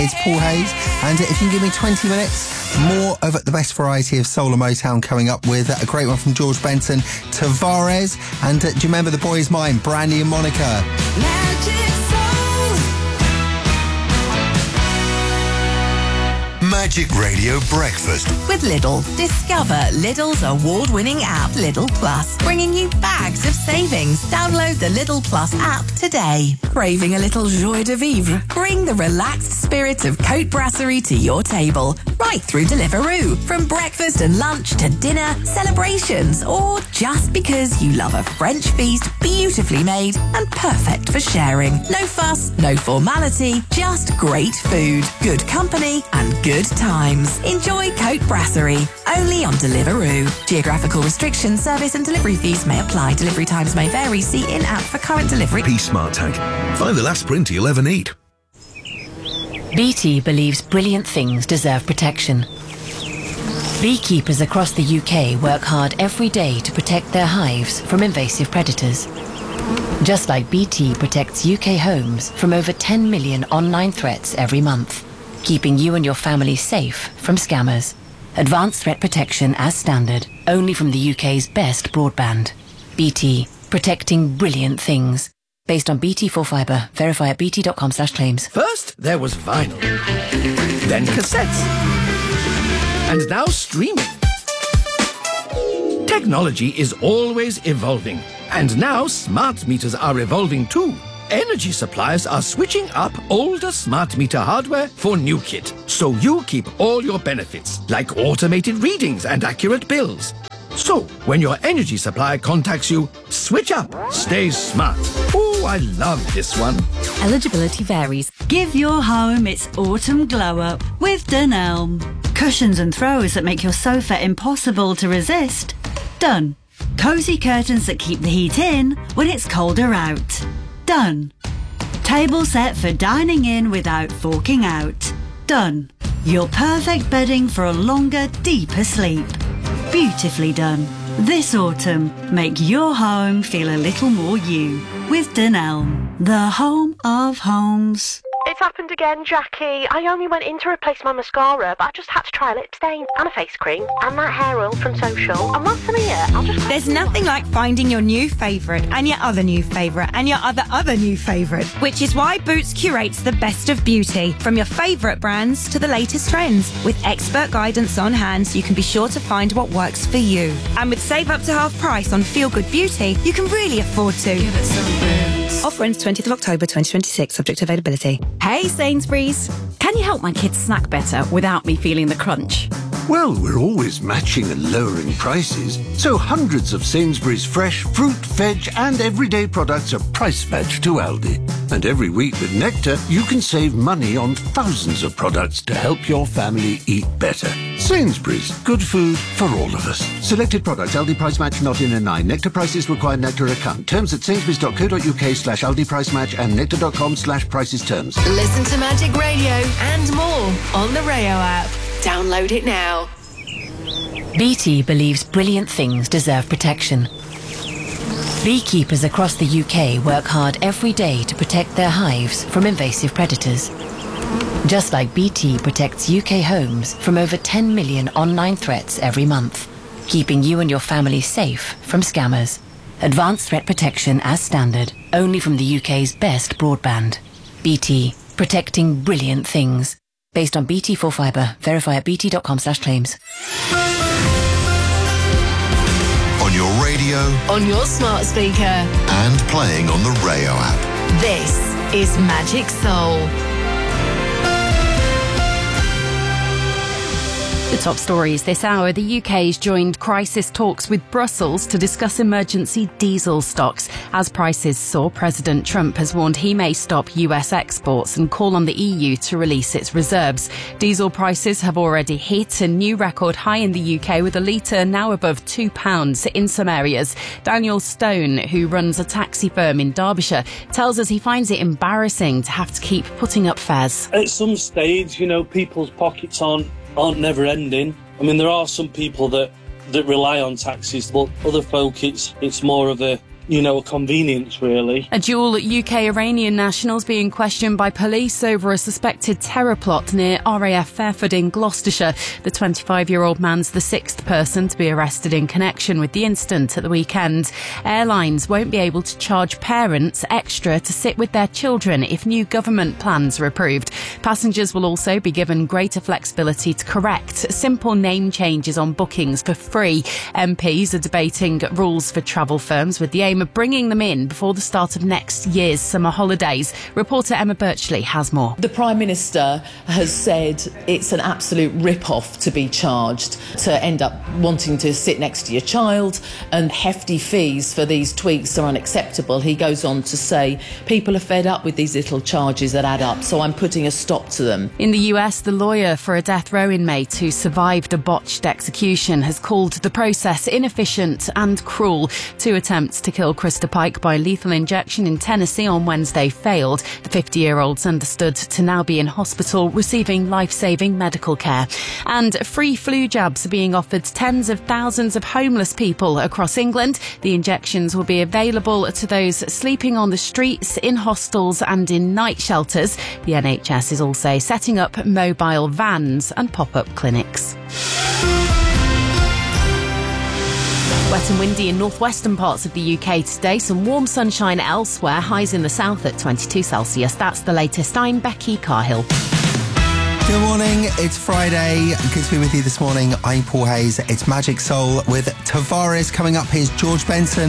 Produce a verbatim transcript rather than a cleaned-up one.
It's Paul Hayes, and if you can give me twenty minutes, more of the best variety of soul and Motown coming up with a great one from George Benson, Tavares, and uh, do you remember The Boy Is Mine, Brandy and Monica? Magic Soul. Magic Radio Breakfast with Lidl. Discover Lidl's award-winning app, Lidl Plus, bringing you bags of savings. Download the Lidl Plus app today. Craving a little joie de vivre? Bring the relaxed spirit of Côte Brasserie to your table, right through Deliveroo. From breakfast and lunch to dinner, celebrations, or just because you love a French feast beautifully made and perfect for sharing. No fuss, no formality, just great food, good company and good times. Enjoy Côte Brasserie, only on Deliveroo. Geographical restrictions, service and delivery fees may apply. Delivery times may vary. See in-app for current delivery. P Smart Tag. Find the last print you'll ever need. B T believes brilliant things deserve protection. Beekeepers across the U K work hard every day to protect their hives from invasive predators. Just like B T protects U K homes from over ten million online threats every month, keeping you and your family safe from scammers. Advanced threat protection as standard, only from the U K's best broadband. B T, protecting brilliant things. Based on B T four Fibre. Verify at bt.com slash claims. First, there was vinyl. Then cassettes. And now streaming. Technology is always evolving. And now smart meters are evolving too. Energy suppliers are switching up older smart meter hardware for new kit. So you keep all your benefits, like automated readings and accurate bills. So, when your energy supplier contacts you, switch up. Stay smart. Oh, I love this one. Eligibility varies. Give your home its autumn glow-up with Dunelm. Cushions and throws that make your sofa impossible to resist. Done. Cosy curtains that keep the heat in when it's colder out. Done. Table set for dining in without forking out. Done. Your perfect bedding for a longer, deeper sleep. Beautifully done. This autumn, make your home feel a little more you with Dunelm, the home of homes. It's happened again, Jackie. I only went in to replace my mascara, but I just had to try a lip stain and a face cream and that hair oil from Social. And whilst I'm here, I'll just... There's nothing like finding your new favourite and your other new favourite and your other other new favourite, which is why Boots curates the best of beauty, from your favourite brands to the latest trends. With expert guidance on hand, so you can be sure to find what works for you. And with save up to half price on Feel Good Beauty, you can really afford to. Give it some Boots. Offer ends twentieth of October twenty twenty-six, subject to availability. Hey Sainsbury's, can you help my kids snack better without me feeling the crunch? Well, we're always matching and lowering prices, so hundreds of Sainsbury's fresh fruit, veg and everyday products are price matched to Aldi. And every week with Nectar, you can save money on thousands of products to help your family eat better. Sainsbury's, good food for all of us. Selected products, Aldi price match not in a nine. Nectar prices require Nectar account. Terms at sainsbury's.co.uk slash Aldi price match and nectar.com slash prices terms. Listen to Magic Radio and more on the Rayo app. Download it now. B T believes brilliant things deserve protection. Beekeepers across the U K work hard every day to protect their hives from invasive predators. Just like B T protects U K homes from over ten million online threats every month, keeping you and your family safe from scammers. Advanced threat protection as standard, only from the U K's best broadband. B T, protecting brilliant things. Based on B T four Fibre. Verify at bt.com slash claims. On your radio. On your smart speaker. And playing on the Rayo app. This is Magic Soul. The top stories this hour. The U K's joined crisis talks with Brussels to discuss emergency diesel stocks. As prices soar, President Trump has warned he may stop U S exports and call on the E U to release its reserves. Diesel prices have already hit a new record high in the U K, with a litre now above two pounds in some areas. Daniel Stone, who runs a taxi firm in Derbyshire, tells us he finds it embarrassing to have to keep putting up fares. At some stage, you know, people's pockets aren't aren't never ending. I mean, there are some people that that rely on taxis, but other folk, it's it's more of a you know, a convenience, really. A dual U K-Iranian nationals being questioned by police over a suspected terror plot near R A F Fairford in Gloucestershire. The twenty-five-year-old man's the sixth person to be arrested in connection with the incident at the weekend. Airlines won't be able to charge parents extra to sit with their children if new government plans are approved. Passengers will also be given greater flexibility to correct simple name changes on bookings for free. M Ps are debating rules for travel firms with the aim of bringing them in before the start of next year's summer holidays. Reporter Emma Birchley has more. The Prime Minister has said it's an absolute rip-off to be charged, to end up wanting to sit next to your child, and hefty fees for these tweaks are unacceptable. He goes on to say people are fed up with these little charges that add up, so I'm putting a stop to them. In the U S, the lawyer for a death row inmate who survived a botched execution has called the process inefficient and cruel. Two attempts to kill Krista Pike by lethal injection in Tennessee on Wednesday failed. The fifty-year-old's understood to now be in hospital receiving life-saving medical care. And free flu jabs are being offered to tens of thousands of homeless people across England. The injections will be available to those sleeping on the streets, in hostels and in night shelters. The N H S is also setting up mobile vans and pop-up clinics. Wet and windy in northwestern parts of the U K today. Some warm sunshine elsewhere. Highs in the south at twenty-two Celsius. That's the latest. I'm Becky Carhill. Good morning, it's Friday. Good to be with you this morning. I'm Paul Hayes. It's Magic Soul with Tavares coming up. Here's George Benson.